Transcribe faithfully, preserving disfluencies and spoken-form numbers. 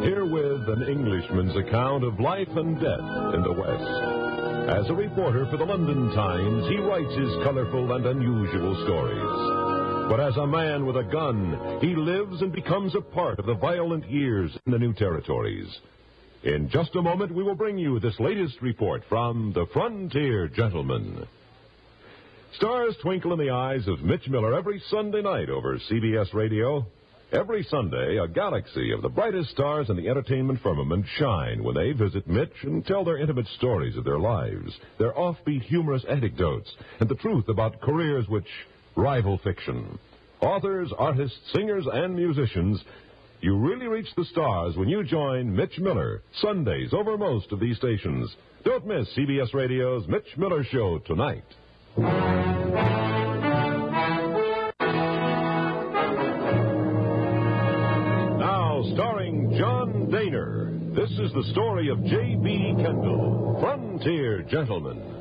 Herewith an Englishman's account of life and death in the West. As a reporter for the London Times, he writes his colorful and unusual stories. But as a man with a gun, he lives and becomes a part of the violent years in the new territories. In just a moment, we will bring you this latest report from the Frontier Gentleman. Stars twinkle in the eyes of Mitch Miller every Sunday night over C B S Radio. Every Sunday, a galaxy of the brightest stars in the entertainment firmament shine when they visit Mitch and tell their intimate stories of their lives, their offbeat humorous anecdotes, and the truth about careers which rival fiction. Authors, artists, singers, and musicians, you really reach the stars when you join Mitch Miller, Sundays over most of these stations. Don't miss C B S Radio's Mitch Miller Show tonight. Now, starring John Dehner, this is the story of J B. Kendall, Frontier Gentleman.